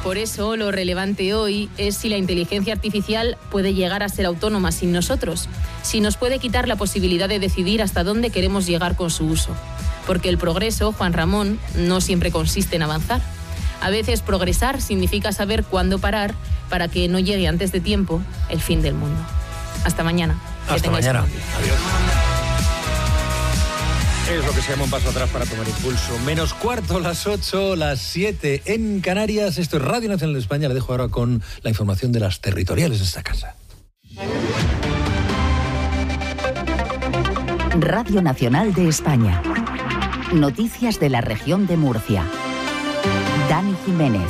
Por eso, lo relevante hoy es si la inteligencia artificial puede llegar a ser autónoma sin nosotros, si nos puede quitar la posibilidad de decidir hasta dónde queremos llegar con su uso. Porque el progreso, Juan Ramón, no siempre consiste en avanzar. A veces progresar significa saber cuándo parar para que no llegue antes de tiempo el fin del mundo. Hasta mañana. Hasta mañana. Adiós. Es lo que se llama un paso atrás para tomar impulso. -4, las 8, las 7 en Canarias. Esto es Radio Nacional de España. Le dejo ahora con la información de las territoriales de esta casa. Radio Nacional de España. Noticias de la región de Murcia. Dani Jiménez.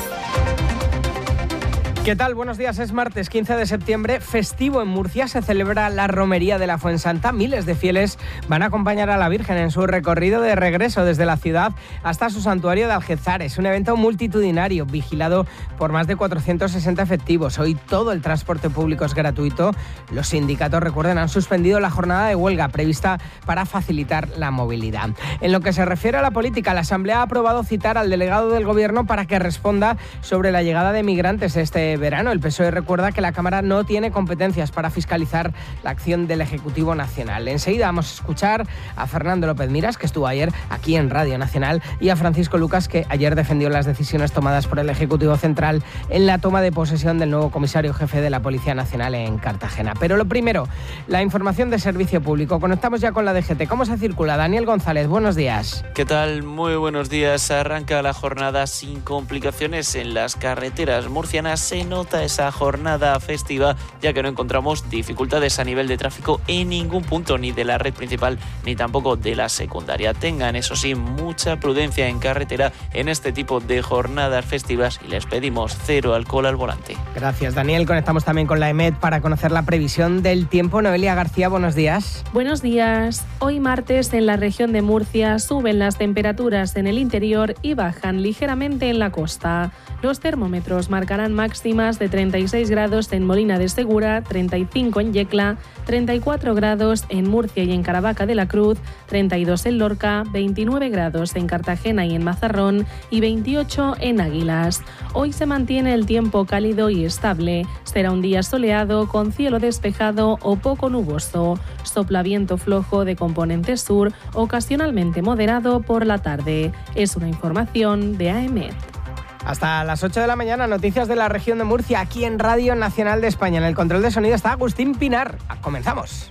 ¿Qué tal? Buenos días, es martes 15 de septiembre, festivo en Murcia, se celebra la romería de la Fuensanta. Miles de fieles van a acompañar a la Virgen en su recorrido de regreso desde la ciudad hasta su santuario de Algézares. Un evento multitudinario, vigilado por más de 460 efectivos. Hoy todo el transporte público es gratuito. Los sindicatos, recuerden, han suspendido la jornada de huelga prevista para facilitar la movilidad. En lo que se refiere a la política, la Asamblea ha aprobado citar al delegado del Gobierno para que responda sobre la llegada de migrantes este verano. El PSOE recuerda que la Cámara no tiene competencias para fiscalizar la acción del Ejecutivo Nacional. Enseguida vamos a escuchar a Fernando López Miras, que estuvo ayer aquí en Radio Nacional, y a Francisco Lucas, que ayer defendió las decisiones tomadas por el Ejecutivo Central en la toma de posesión del nuevo comisario jefe de la Policía Nacional en Cartagena. Pero lo primero, la información de servicio público. Conectamos ya con la DGT. ¿Cómo se circula? Daniel González, buenos días. ¿Qué tal? Muy buenos días. Arranca la jornada sin complicaciones en las carreteras murcianas. Se nota esa jornada festiva, ya que no encontramos dificultades a nivel de tráfico en ningún punto, ni de la red principal ni tampoco de la secundaria. Tengan, eso sí, mucha prudencia en carretera en este tipo de jornadas festivas y les pedimos 0 alcohol al volante. Gracias, Daniel. Conectamos también con la EMET para conocer la previsión del tiempo. Noelia García, buenos días. Buenos días. Hoy martes en la región de Murcia suben las temperaturas en el interior y bajan ligeramente en la costa. Los termómetros marcarán máximas de 36 grados en Molina de Segura, 35 en Yecla, 34 grados en Murcia y en Caravaca de la Cruz, 32 en Lorca, 29 grados en Cartagena y en Mazarrón y 28 en Águilas. Hoy se mantiene el tiempo cálido y estable. Será un día soleado con cielo despejado o poco nuboso. Sopla viento flojo de componente sur, ocasionalmente moderado por la tarde. Es una información de AEMET. Hasta las 8 de la mañana, noticias de la región de Murcia, aquí en Radio Nacional de España. En el control de sonido está Agustín Pinar. Comenzamos.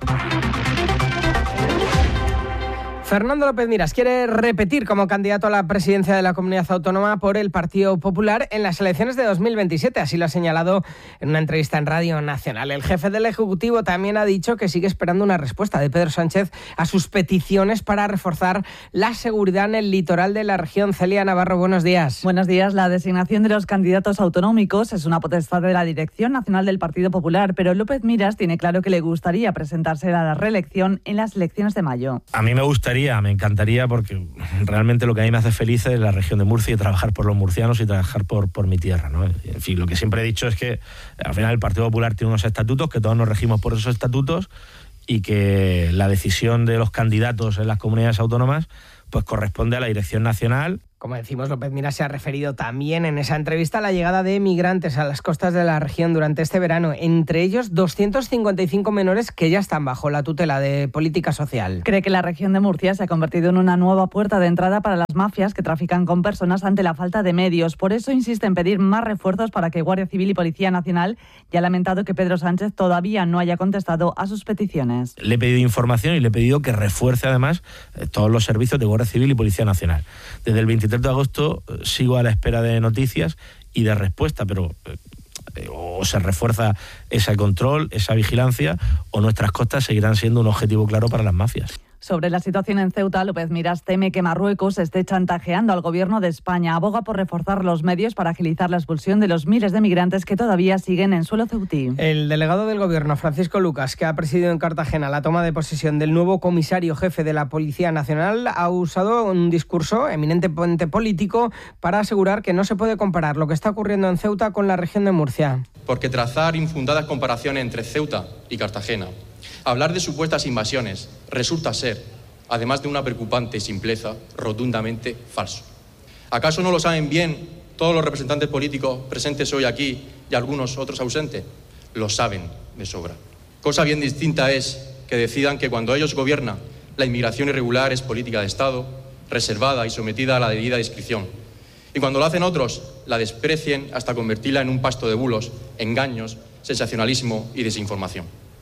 Fernando López Miras quiere repetir como candidato a la presidencia de la Comunidad Autónoma por el Partido Popular en las elecciones de 2027. Así lo ha señalado en una entrevista en Radio Nacional. El jefe del Ejecutivo también ha dicho que sigue esperando una respuesta de Pedro Sánchez a sus peticiones para reforzar la seguridad en el litoral de la región. Celia Navarro, buenos días. Buenos días. La designación de los candidatos autonómicos es una potestad de la Dirección Nacional del Partido Popular, pero López Miras tiene claro que le gustaría presentarse a la reelección en las elecciones de mayo. A mí me encantaría, porque realmente lo que a mí me hace feliz es la región de Murcia y trabajar por los murcianos y trabajar por mi tierra, ¿no? En fin, lo que siempre he dicho es que al final el Partido Popular tiene unos estatutos, que todos nos regimos por esos estatutos y que la decisión de los candidatos en las comunidades autónomas pues corresponde a la Dirección Nacional. Como decimos, López Miras se ha referido también en esa entrevista a la llegada de migrantes a las costas de la región durante este verano, entre ellos 255 menores que ya están bajo la tutela de Política Social. Cree que la región de Murcia se ha convertido en una nueva puerta de entrada para las mafias que trafican con personas ante la falta de medios. Por eso insiste en pedir más refuerzos para que Guardia Civil y Policía Nacional, y ha lamentado que Pedro Sánchez todavía no haya contestado a sus peticiones. Le he pedido información y le he pedido que refuerce además todos los servicios de Guardia Civil y Policía Nacional. Desde el 23 de agosto sigo a la espera de noticias y de respuesta, pero o se refuerza ese control, esa vigilancia, o nuestras costas seguirán siendo un objetivo claro para las mafias. Sobre la situación en Ceuta, López Miras teme que Marruecos esté chantajeando al gobierno de España. Aboga por reforzar los medios para agilizar la expulsión de los miles de migrantes que todavía siguen en suelo ceutí. El delegado del gobierno, Francisco Lucas, que ha presidido en Cartagena la toma de posesión del nuevo comisario jefe de la Policía Nacional, ha usado un discurso eminentemente político para asegurar que no se puede comparar lo que está ocurriendo en Ceuta con la región de Murcia. Porque trazar infundadas comparaciones entre Ceuta y Cartagena, hablar de supuestas invasiones, resulta ser, además de una preocupante simpleza, rotundamente falso. ¿Acaso no lo saben bien Todos los representantes políticos presentes hoy aquí y algunos otros ausentes lo saben de sobra. Cosa bien distinta es que decidan que cuando ellos gobiernan, la inmigración irregular es política de Estado, reservada y sometida a la debida discreción. Y cuando lo hacen otros, la desprecien hasta convertirla en un pasto de bulos, engaños, sensacionalismo y desinformación.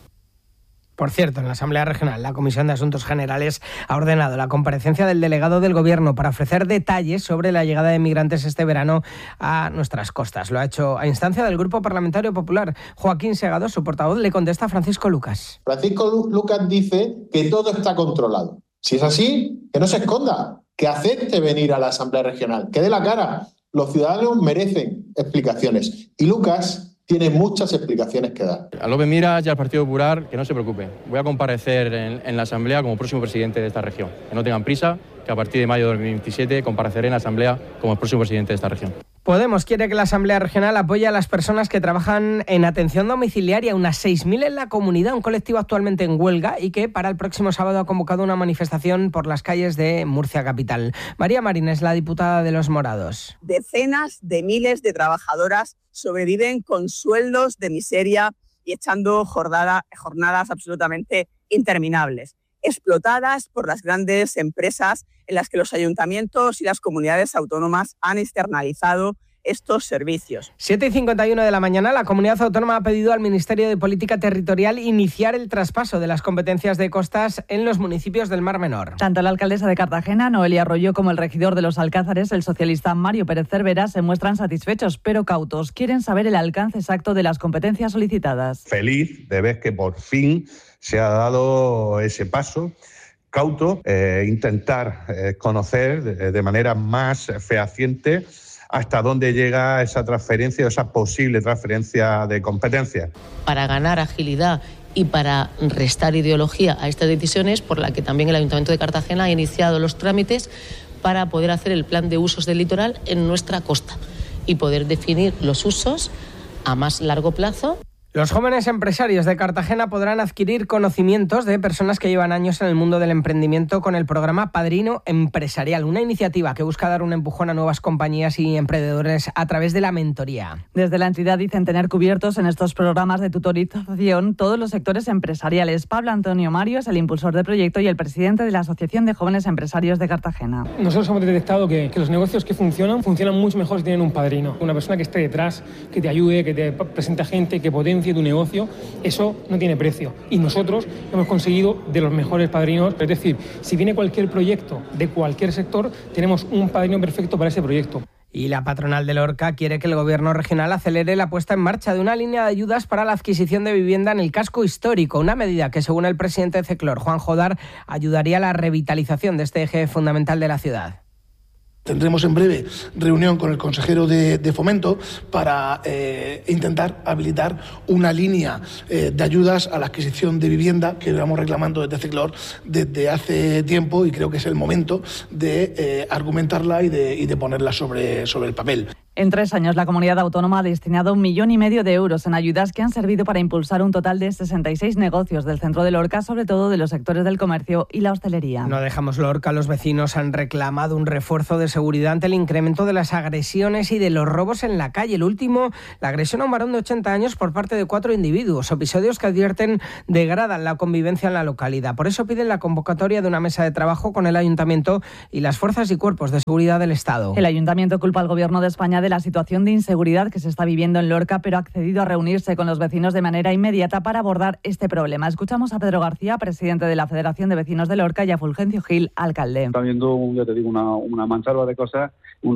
Por cierto, en la Asamblea Regional, la Comisión de Asuntos Generales ha ordenado la comparecencia del delegado del Gobierno para ofrecer detalles sobre la llegada de migrantes este verano a nuestras costas. Lo ha hecho a instancia del Grupo Parlamentario Popular. Joaquín Segado, su portavoz, le contesta a Francisco Lucas. Francisco Lucas dice que todo está controlado. Si es así, que no se esconda, que acepte venir a la Asamblea Regional, que dé la cara. Los ciudadanos merecen explicaciones. Y Lucas tiene muchas explicaciones que dar. A López Miras y al Partido Popular, que no se preocupen. Voy a comparecer en la Asamblea como próximo presidente de esta región. Que no tengan prisa, que a partir de mayo de 2027 compareceré en la Asamblea como el próximo presidente de esta región. Podemos quiere que la Asamblea Regional apoye a las personas que trabajan en atención domiciliaria, unas 6.000 en la comunidad, un colectivo actualmente en huelga y que para el próximo sábado ha convocado una manifestación por las calles de Murcia capital. María Marín es la diputada de Los Morados. Decenas de miles de trabajadoras sobreviven con sueldos de miseria y echando jornadas absolutamente interminables, explotadas por las grandes empresas en las que los ayuntamientos y las comunidades autónomas han externalizado estos servicios. 7:51 de la mañana, la Comunidad Autónoma ha pedido al Ministerio de Política Territorial iniciar el traspaso de las competencias de costas en los municipios del Mar Menor. Tanto la alcaldesa de Cartagena, Noelia Arroyo, como el regidor de Los Alcázares, el socialista Mario Pérez Cervera, se muestran satisfechos, pero cautos. Quieren saber el alcance exacto de las competencias solicitadas. Feliz de ver que por fin se ha dado ese paso. Cauto, intentar conocer de manera más fehaciente hasta dónde llega esa transferencia o esa posible transferencia de competencias. Para ganar agilidad y para restar ideología a estas decisiones, por la que también el Ayuntamiento de Cartagena ha iniciado los trámites para poder hacer el plan de usos del litoral en nuestra costa y poder definir los usos a más largo plazo. Los jóvenes empresarios de Cartagena podrán adquirir conocimientos de personas que llevan años en el mundo del emprendimiento con el programa Padrino Empresarial, una iniciativa que busca dar un empujón a nuevas compañías y emprendedores a través de la mentoría. Desde la entidad dicen tener cubiertos en estos programas de tutorización todos los sectores empresariales. Pablo Antonio Mario es el impulsor del proyecto y el presidente de la Asociación de Jóvenes Empresarios de Cartagena. Nosotros hemos detectado que los negocios que funcionan mucho mejor si tienen un padrino, una persona que esté detrás, que te ayude, que te presente gente, que potencie tu negocio. Eso no tiene precio y nosotros hemos conseguido de los mejores padrinos. Es decir, si viene cualquier proyecto de cualquier sector, tenemos un padrino perfecto para ese proyecto. Y la patronal de Lorca quiere que el gobierno regional acelere la puesta en marcha de una línea de ayudas para la adquisición de vivienda en el casco histórico, una medida que, según el presidente de CECLOR, Juan Jodar, ayudaría a la revitalización de este eje fundamental de la ciudad. Tendremos en breve reunión con el consejero de Fomento para intentar habilitar una línea de ayudas a la adquisición de vivienda que llevamos reclamando desde CECLOR desde hace tiempo y creo que es el momento de argumentarla y de ponerla sobre el papel. En 3 años, la comunidad autónoma ha destinado 1,5 millones de euros en ayudas que han servido para impulsar un total de 66 negocios del centro de Lorca, sobre todo de los sectores del comercio y la hostelería. No dejamos Lorca. Los vecinos han reclamado un refuerzo de seguridad ante el incremento de las agresiones y de los robos en la calle. El último, la agresión a un varón de 80 años por parte de 4 individuos. Episodios que advierten degradan la convivencia en la localidad. Por eso piden la convocatoria de una mesa de trabajo con el Ayuntamiento y las fuerzas y cuerpos de seguridad del Estado. El Ayuntamiento culpa al Gobierno de España de la situación de inseguridad que se está viviendo en Lorca, pero ha accedido a reunirse con los vecinos de manera inmediata para abordar este problema. Escuchamos a Pedro García, presidente de la Federación de Vecinos de Lorca, y a Fulgencio Gil, alcalde. Está viendo, ya te digo, una mansalva de cosas,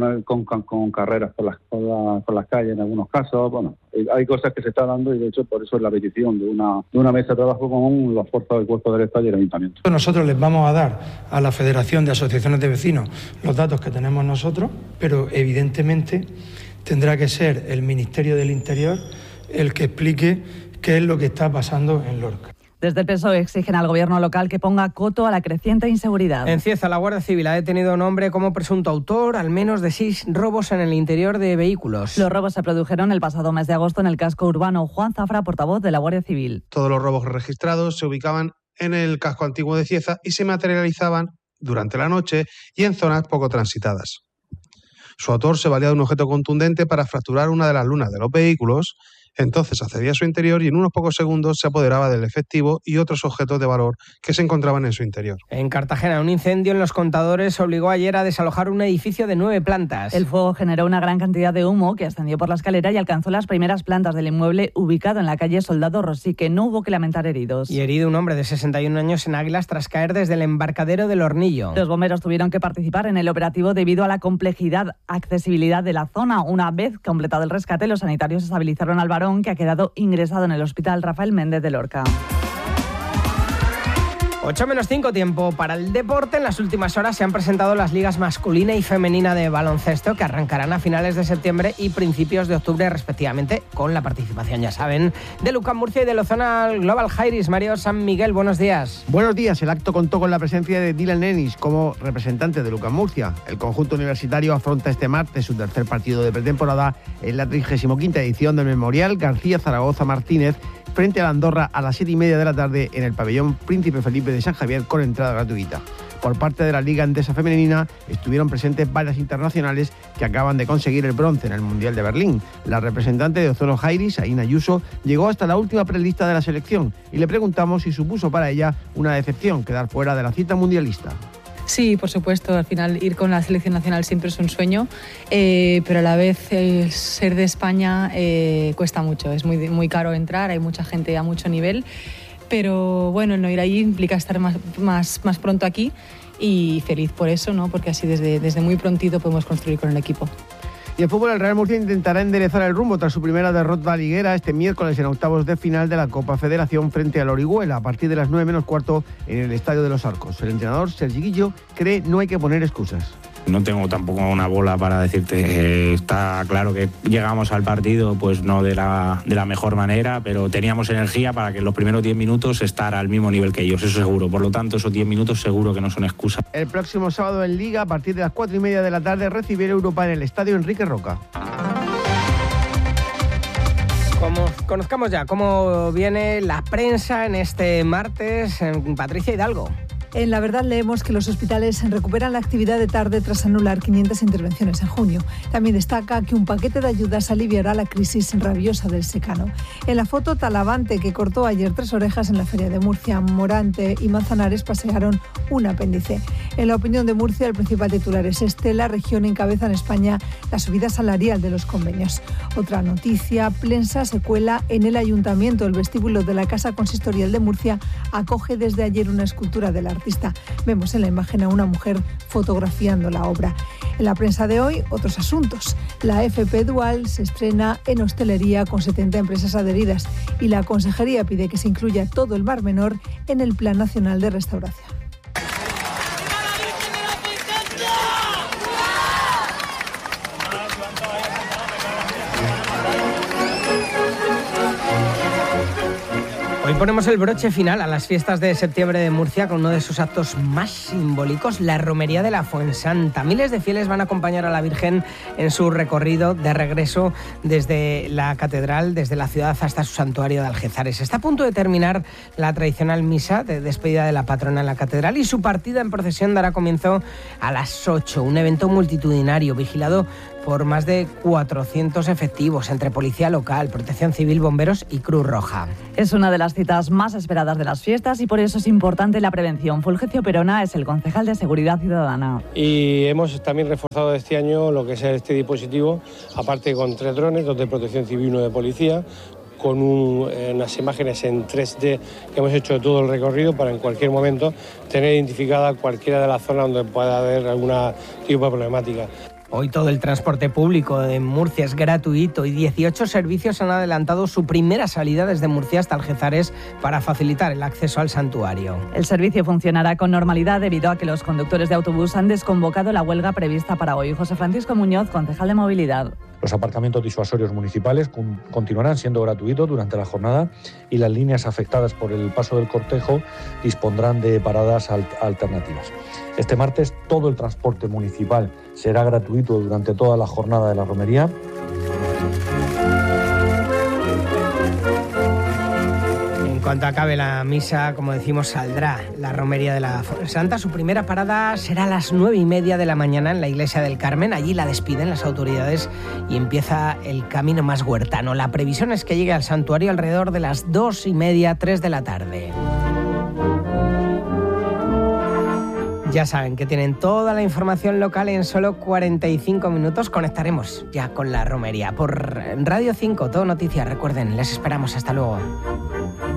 con carreras por las calles en algunos casos. Bueno, hay cosas que se están dando y de hecho por eso es la petición de una mesa de trabajo con las fuerzas del Cuerpo del Estado y el Ayuntamiento. Nosotros les vamos a dar a la Federación de Asociaciones de Vecinos los datos que tenemos nosotros, pero evidentemente tendrá que ser el Ministerio del Interior el que explique qué es lo que está pasando en Lorca. Desde el PSOE exigen al gobierno local que ponga coto a la creciente inseguridad. En Cieza, la Guardia Civil ha detenido a un hombre como presunto autor al menos de 6 robos en el interior de vehículos. Los robos se produjeron el pasado mes de agosto en el casco urbano. Juan Zafra, portavoz de la Guardia Civil. Todos los robos registrados se ubicaban en el casco antiguo de Cieza y se materializaban durante la noche y en zonas poco transitadas. Su autor se valía de un objeto contundente para fracturar una de las lunas de los vehículos. Entonces accedía a su interior y en unos pocos segundos se apoderaba del efectivo y otros objetos de valor que se encontraban en su interior. En Cartagena, un incendio en Los Contadores obligó ayer a desalojar un edificio de 9 plantas. El fuego generó una gran cantidad de humo que ascendió por la escalera y alcanzó las primeras plantas del inmueble ubicado en la calle Soldado Rosique. No hubo que lamentar heridos. Y herido un hombre de 61 años en Águilas tras caer desde el embarcadero del Hornillo. Los bomberos tuvieron que participar en el operativo debido a la accesibilidad de la zona. Una vez completado el rescate, los sanitarios estabilizaron al varón, que ha quedado ingresado en el Hospital Rafael Méndez de Lorca. 8:05, tiempo para el deporte. En las últimas horas se han presentado las ligas masculina y femenina de baloncesto, que arrancarán a finales de septiembre y principios de octubre respectivamente, con la participación, ya saben, de Lucas Murcia y de Lozona Global Jairis. Mario San Miguel, buenos días. Buenos días. El acto contó con la presencia de Dylan Ennis como representante de Lucas Murcia. El conjunto universitario afronta este martes su tercer partido de pretemporada en la 35ª edición del Memorial García Zaragoza Martínez, frente a la Andorra a las 7:30 de la tarde en el pabellón Príncipe Felipe de San Javier, con entrada gratuita. Por parte de la Liga Endesa Femenina estuvieron presentes varias internacionales que acaban de conseguir el bronce en el Mundial de Berlín. La representante de Ozono Jairis, Aina Ayuso, llegó hasta la última prelista de la selección y le preguntamos si supuso para ella una decepción quedar fuera de la cita mundialista. Sí, por supuesto, al final ir con la selección nacional siempre es un sueño, pero a la vez ser de España cuesta mucho, es muy caro entrar, hay mucha gente a mucho nivel, pero bueno, no ir allí implica estar más pronto aquí y feliz por eso, ¿no? Porque así desde muy prontito podemos construir con el equipo. Y el fútbol, el Real Murcia intentará enderezar el rumbo tras su primera derrota liguera este miércoles en octavos de final de la Copa Federación frente al Orihuela a partir de las 9:15 en el Estadio de los Arcos. El entrenador Sergi Guillo cree no hay que poner excusas. No tengo tampoco una bola para decirte, está claro que llegamos al partido pues no de la mejor manera, pero teníamos energía para que en los primeros 10 minutos estar al mismo nivel que ellos, eso seguro. Por lo tanto, esos 10 minutos seguro que no son excusas. El próximo sábado en Liga, a partir de las 4:30 de la tarde, recibirá Europa en el Estadio Enrique Roca. Conozcamos ya cómo viene la prensa en este martes. Patricia Hidalgo. En La Verdad leemos que los hospitales recuperan la actividad de tarde tras anular 500 intervenciones en junio. También destaca que un paquete de ayudas aliviará la crisis rabiosa del secano. En la foto, Talavante, que cortó ayer 3 orejas en la Feria de Murcia. Morante y Manzanares pasearon un apéndice. En La Opinión de Murcia, el principal titular es este: la región encabeza en España la subida salarial de los convenios. Otra noticia, Plensa se cuela en el ayuntamiento. El vestíbulo de la Casa Consistorial de Murcia acoge desde ayer una escultura del artista. Vemos en la imagen a una mujer fotografiando la obra. En la prensa de hoy, otros asuntos. La FP Dual se estrena en hostelería con 70 empresas adheridas y la Consejería pide que se incluya todo el Mar Menor en el Plan Nacional de Restauración. Hoy ponemos el broche final a las fiestas de septiembre de Murcia con uno de sus actos más simbólicos, la romería de la Fuensanta. Miles de fieles van a acompañar a la Virgen en su recorrido de regreso desde la catedral, desde la ciudad hasta su santuario de Algézares. Está a punto de terminar la tradicional misa de despedida de la patrona en la catedral y su partida en procesión dará comienzo a las 8. Un evento multitudinario vigilado por más de 400 efectivos entre policía local, protección civil, bomberos y Cruz Roja. Es una de las citas más esperadas de las fiestas y por eso es importante la prevención. Fulgencio Perona es el concejal de Seguridad Ciudadana. Y hemos también reforzado este año lo que es este dispositivo, aparte con 3 drones, 2 de protección civil y 1 de policía, con unas imágenes en 3D que hemos hecho de todo el recorrido para en cualquier momento tener identificada cualquiera de las zonas donde pueda haber algún tipo de problemática. Hoy todo el transporte público de Murcia es gratuito y 18 servicios han adelantado su primera salida desde Murcia hasta Algézares para facilitar el acceso al santuario. El servicio funcionará con normalidad debido a que los conductores de autobús han desconvocado la huelga prevista para hoy. José Francisco Muñoz, concejal de Movilidad. Los aparcamientos disuasorios municipales continuarán siendo gratuitos durante la jornada y las líneas afectadas por el paso del cortejo dispondrán de paradas alternativas. Este martes todo el transporte municipal será gratuito durante toda la jornada de la romería. cuanto acabe la misa, como decimos, saldrá la romería de la Santa. Su primera parada será a las 9:30 de la mañana en la iglesia del Carmen. Allí la despiden las autoridades y empieza el camino más huertano. La previsión es que llegue al santuario alrededor de las 2:30, 3 de la tarde. Ya saben que tienen toda la información local en solo 45 minutos. Conectaremos ya con la romería por Radio 5, Todo Noticias. Recuerden, les esperamos. Hasta luego.